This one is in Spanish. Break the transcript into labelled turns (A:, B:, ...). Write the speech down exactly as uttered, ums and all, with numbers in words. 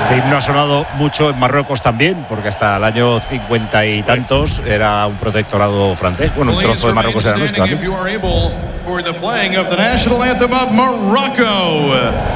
A: Este himno ha sonado mucho en Marruecos también, porque hasta el año cincuenta y tantos era un protectorado francés. Bueno, un trozo de Marruecos era nuestro, ¿no?